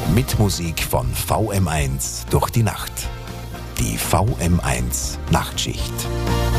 Mit Musik von VM1 durch die Nacht. Die VM1 Nachtschicht.